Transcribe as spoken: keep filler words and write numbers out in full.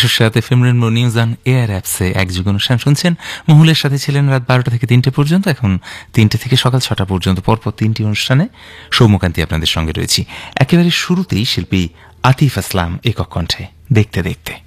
যশস্বী রাতে film news on air অ্যাপসে একযুগ অনুষ্ঠান শুনছেন। মহুলের সাথে ছিলেন রাত বারোটা থেকে তিনটে পর্যন্ত। এখন তিনটে থেকে সকাল ছটা পর্যন্ত পরপর তিনটি অনুষ্ঠানে সৌম্যকান্তি আপনাদের সঙ্গে রয়েছি। একেবারে শুরুতেই শিল্পী আতিফ আসলাম একক কণ্ঠে দেখতে দেখতে।